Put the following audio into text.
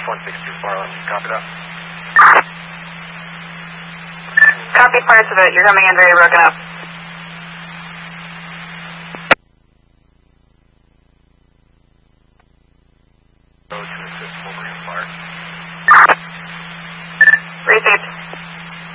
162 Farland, copy that. Copy parts of it. You're coming in very broken up. Go to assist Wolverine Fire.